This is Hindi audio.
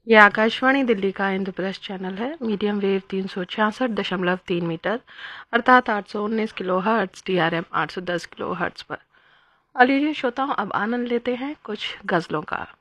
यह आकाशवाणी दिल्ली का इंद्रप्रस्थ चैनल है। मीडियम वेव 366.3 मीटर अर्थात 819 kilo hertz, DRM 810 kilo hertz पर। और लीजिए श्रोताओं, अब आनंद लेते हैं कुछ गज़लों का।